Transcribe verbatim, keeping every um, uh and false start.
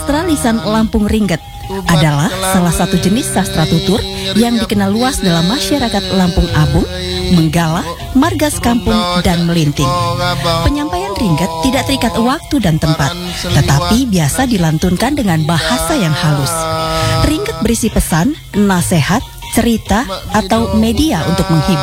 Sastra lisan Lampung Ringget adalah salah satu jenis sastra tutur yang dikenal luas dalam masyarakat Lampung Abung, Menggala, Margas Kampung, dan Melinting. Penyampaian ringget tidak terikat waktu dan tempat, tetapi biasa dilantunkan dengan bahasa yang halus. Ringget berisi pesan, nasihat, cerita, atau media untuk menghibur.